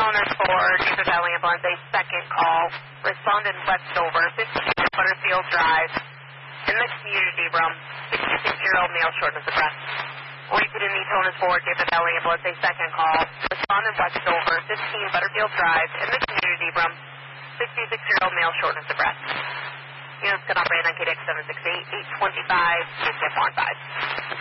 Eleanor Ford, David Valley Ambulance, a second call. Responded Westover, 15 Butterfield Drive. In the community room, 66-year-old male, shortness of breath. Repeated Newtonas Ford, David Valley Ambulance, a second call. Responded Westover, 15 Butterfield Drive. In the community room, 66-year-old male, shortness of breath. Units can operate on KDX 768, 825, 5.